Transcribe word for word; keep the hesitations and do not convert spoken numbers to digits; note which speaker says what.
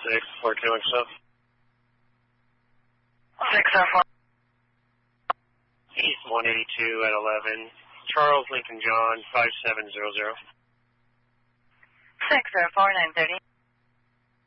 Speaker 1: six, four killing stuff.
Speaker 2: six oh four.
Speaker 1: East one eighty-two at eleven. Charles Lincoln John, five seven zero zero.
Speaker 2: six oh four, nine thirty.